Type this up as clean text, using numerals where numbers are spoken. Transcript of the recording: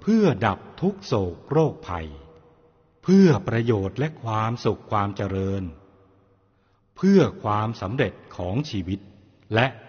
พื่อดับทุกโศกโรคภัยเพื่อประโยชน์และความสุขความเจริญเพื่อความสำเร็จของชีวิตและ